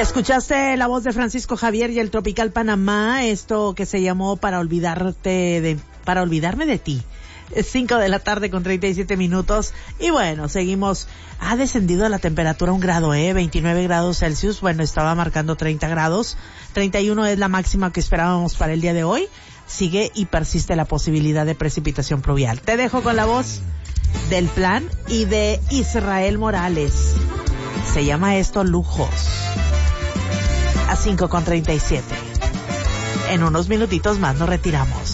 Escuchaste la voz de Francisco Javier y el Tropical Panamá, esto que se llamó Para olvidarme de ti. 5:37 y bueno, seguimos. Ha descendido la temperatura 1 grado, 29 grados Celsius. Bueno, estaba marcando 30 grados. 31 es la máxima que esperábamos para el día de hoy. Sigue y persiste la posibilidad de precipitación pluvial. Te dejo con la voz del Plan y de Israel Morales. Se llama esto Lujos. A 5:37. En unos minutitos más nos retiramos.